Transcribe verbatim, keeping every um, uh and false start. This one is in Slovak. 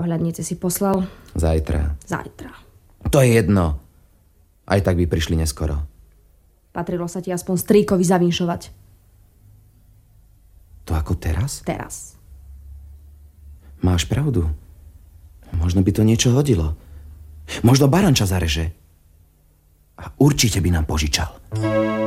ohľadnice si poslal? Zajtra. Zajtra. To je jedno. Aj tak by prišli neskoro. Patrilo sa ti aspoň strýkovi zavinšovať. To ako teraz? Teraz. Máš pravdu. Možno by to niečo hodilo. Možno baranča zareže. A určite by nám požičal.